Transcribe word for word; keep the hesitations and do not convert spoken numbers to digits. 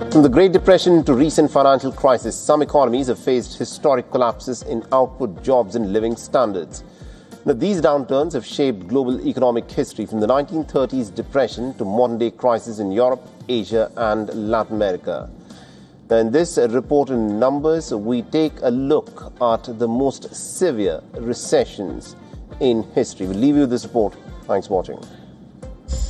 From the Great Depression to recent financial crisis, some economies have faced historic collapses in output, jobs and living standards. Now, these downturns have shaped global economic history from the nineteen thirties depression to modern-day crises in Europe, Asia and Latin America. Now, in this report in numbers, we take a look at the most severe recessions in history. We'll leave you with this report. Thanks for watching.